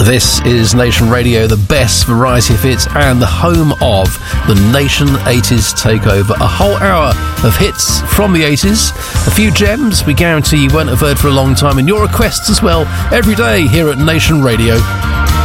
This is Nation Radio, the best variety of hits and the home of the Nation 80s Takeover. A whole hour of hits from the 80s, a few gems we guarantee you won't have heard for a long time, and your requests as well, every day here at Nation Radio.